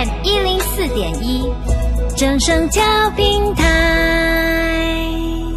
FM 104.1，正声教平台。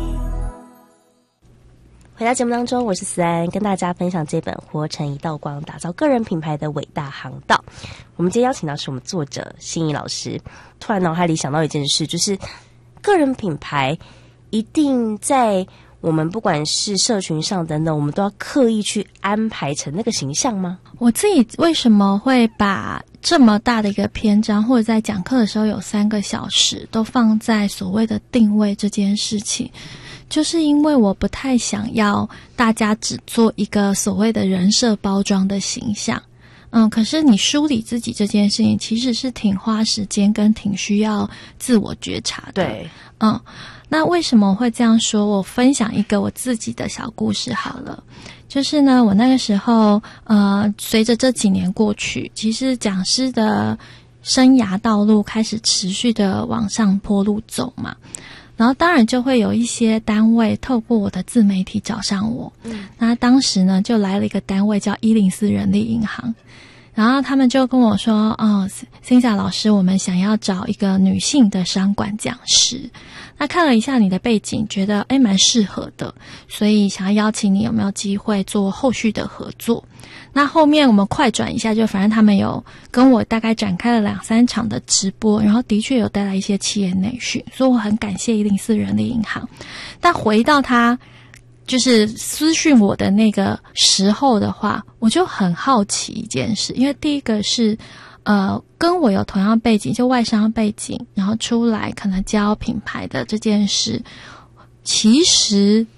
回到节目当中，我是思安，跟大家分享这本《活成一道光，打造个人品牌的伟大航道》。我们今天邀请到是我们作者心怡老师。突然脑海里想到一件事，就是个人品牌一定在我们不管是社群上等等，我们都要刻意去安排成那个形象吗？ 我自己为什么会把这么大的一个篇章，或者在讲课的时候有3个小时都放在所谓的定位这件事情，就是因为我不太想要大家只做一个所谓的人设包装的形象。可是你梳理自己这件事情其实是挺花时间跟挺需要自我觉察的。 对， 那为什么我会这样说？我分享一个我自己的小故事好了。就是呢，我那个时候随着这几年过去，其实讲师的生涯道路开始持续的往上坡路走嘛。然后当然就会有一些单位透过我的自媒体找上我。那当时呢就来了一个单位叫104人力银行。然后他们就跟我说Cynthia 老师，我们想要找一个女性的商管讲师。那看了一下你的背景，觉得蛮适合的，所以想要邀请你有没有机会做后续的合作。那后面我们快转一下，就反正他们有跟我大概展开了2-3场的直播，然后的确有带来一些企业内训，所以我很感谢104人力银行。但回到他就是私讯我的那个时候的话，我就很好奇一件事，因为第一个是跟我有同样背景，就外商背景，然后出来可能教品牌的这件事，其实